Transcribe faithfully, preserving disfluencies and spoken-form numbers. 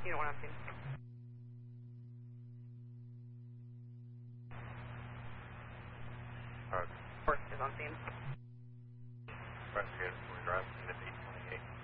Unit one on scene. Alright. Port is on scene. Investigator, we drive unit eight twenty-eight.